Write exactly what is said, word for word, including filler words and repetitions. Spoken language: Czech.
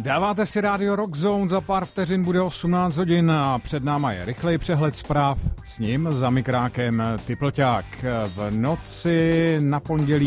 Dáváte si rádio Rock Zone, za pár vteřin bude osmnáct hodin a před náma je rychlej přehled zpráv, s ním za mikrákem Typlťák. V noci na pondělí